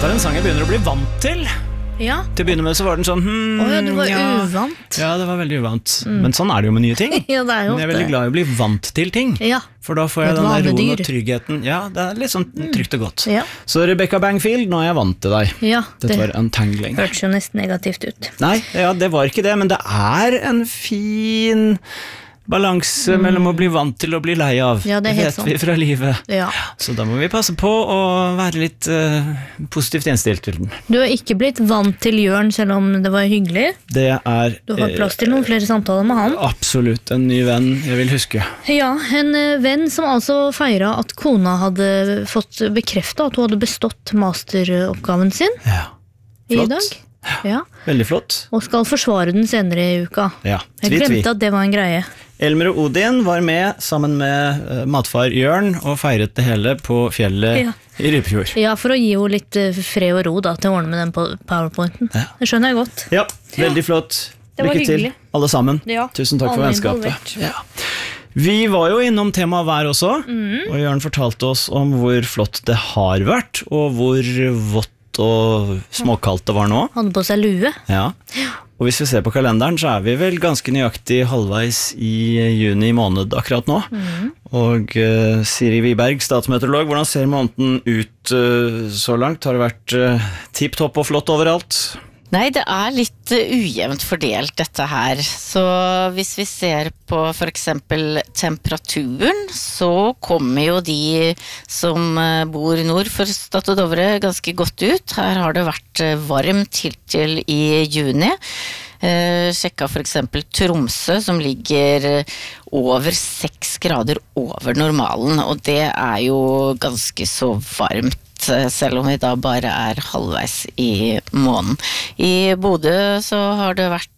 Dette en sang jeg begynner å bli vant til. Ja. Til å begynne med så var den sånn du var uvant. Ja, det var veldig uvant. Men sånn det jo med nye ting. Ja, det jo Men jeg veldig glad i å bli vant til ting. Ja. For da får jeg den der roen og tryggheten. Ja, det litt sånn trygt og godt. Ja. Så Rebecca Bangfield, nå jeg vant til deg. Ja, Dette var Untangling. Hørtes jo nesten negativt ut. Nei, ja, det var ikke det, men det en fin balanse mellom å bli vant til å bli lei av. Ja, det vet sant. Vi fra livet. Ja. Så da må vi passe på å være litt positivt innstilt til den. Du har ikke blitt vant til Jørn selv om det var hyggelig. Det Du har plass til noen flere samtaler med han. Absolutt, en ny venn jeg vil huske. Ja, en venn som altså feiret at kona hadde fått bekreftet at hun hadde bestått masteroppgaven sin Ja, i flott. dag. Ja. Veldig flott. Og skal forsvare den senere i uka. Ja, Jeg glemte at det var en greie. Elmer og Odin var med sammen med matfar Jørn og feiret det hele på fjellet i Rypefjord. Ja, for å gi henne litt fred og ro da, til å ordne med den powerpointen. Ja. Det skjønner jeg godt. Ja, veldig flott. Det var Lykke til, hyggelig. alle sammen. Ja, Tusen takk for alle vennskapet. involvert. Ja. Vi var jo innom temaet vær også, og Jørn fortalte oss om hvor flott det har vært, og hvor vått og småkaldt det var nå. Hadde på seg lue. Ja. Og hvis vi ser på kalenderen, så vi vel ganske nøyaktig halvveis i juni måned akkurat nå. Og Siri Wiberg, statsmeteorolog, hvordan ser måneden ut så langt? Har det vært tipp-topp og flott overalt? Nei, det litt ujevnt fordelt dette her. Så hvis vi ser på for eksempel temperaturen, så kommer jo de som bor nord for Stad og Dovre ganske godt ut. Her har det vært varmt til i juni. Sjekka for eksempel Tromsø, som ligger over 6 grader over normalen, og det jo ganske så varmt, selv om vi da bare halvveis i måneden. I Bodø så har det vært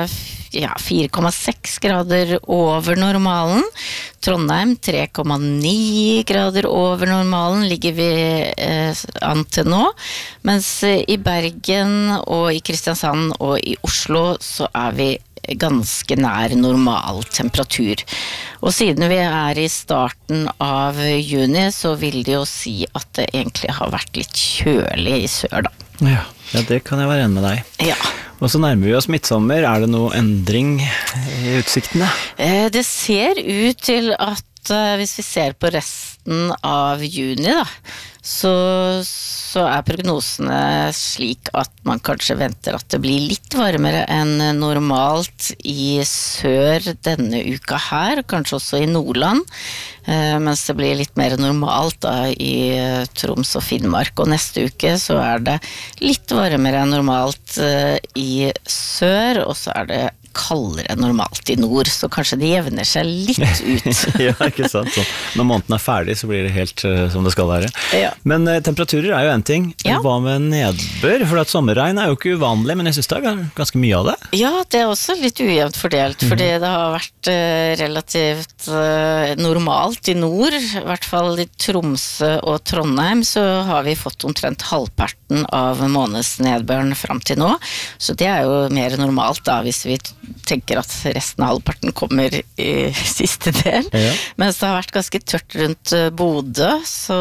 4,6 grader over normalen. Trondheim 3,9 grader over normalen ligger vi an til nå, mens i Bergen og i Kristiansand og i Oslo så vi ganske nær normal temperatur. Og siden vi i starten av juni, så vil det jo si at det egentlig har vært litt kjølig i sør da. Ja, det kan jeg være enig med deg. Ja. Og så nærmer vi oss midtsommer. Det noe endring i utsiktene? Det ser ut til at hvis vi ser på resten av juni da, så prognosene slik at man kanskje venter at det blir litt varmere enn normalt i sør denne uka her, kanskje også i Nordland, mens det blir litt mer normalt da i Troms og Finnmark, og neste uke så det litt varmere enn normalt i sør, og så det kaldere enn normalt i nord, så kanskje det jevner seg litt ut. Ja, ikke sant. Så når måneden ferdig, så blir det helt som det skal være. Ja. Men temperaturer jo en ting. Ja. Hva med nedbør? For at sommerregn jo ikke uvanlig, men jeg synes det ganske mye av det. Ja, det også litt ujevnt fordelt, fordi det har vært relativt normalt i nord, i hvert fall i Tromsø og Trondheim, så har vi fått omtrent halvparten av månedsnedbøren frem til nå, så det jo mer normalt da, hvis vi tenker at resten av halvparten kommer i siste del, mens det har vært ganske tørt rundt Bodø, så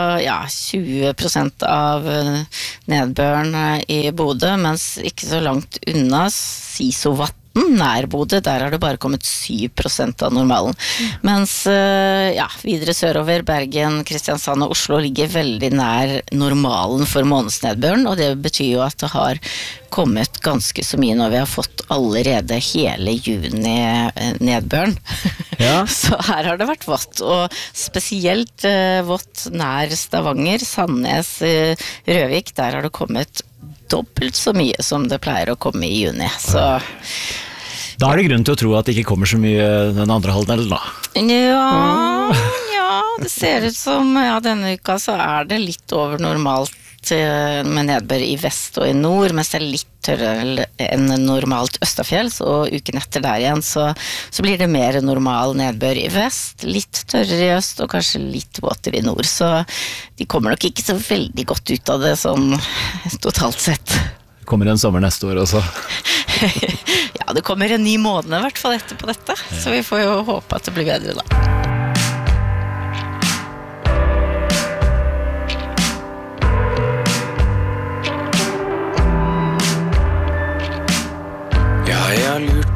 20% av nedbøren i Bodø, mens ikke så langt unna Sisovatn nær Bodø, der har det bare kommet 7% av normalen. Mens videre sørover, Bergen, Kristiansand og Oslo ligger veldig nær normalen for månedsnedbøren, og det betyr jo at det har kommet ganske så mye når vi har fått allerede hele juni nedbøren. Ja. Så her har det vært vått, og spesielt vått nær Stavanger, Sandnes, Røvik, der har det kommet dobbelt så mye som det pleier å komme i juni, så da det grunn til å tro at det ikke kommer så mye den andre halvdelen da. Ja, det ser ut som denne uka så det litt over normalt med nedbør i vest og i nord, mens det litt tørrere enn normalt østafjells, og uken etter der igjen så blir det mer normal nedbør i vest, litt tørrere i øst og kanskje litt våtere i nord, så de kommer nok ikke så veldig godt ut av det sånn totalt sett. Kommer en sommer neste år også? Ja, det kommer en ny måned i hvert fall etterpå dette, så vi får jo håpe at det blir bedre da.